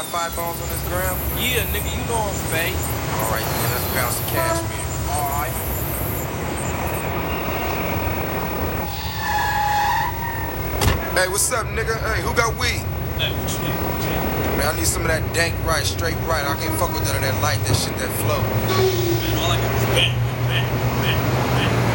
5 bones on this gram? Yeah, nigga, you know I'm fake. Alright, then let's bounce the cashmere. Alright. Hey, what's up, nigga? Hey, who got weed? Hey, what you need? Man, I need some of that dank right, straight right. I can't fuck with none of that light, that shit, that flow. Man, all I got is bang, bang, bang, bang.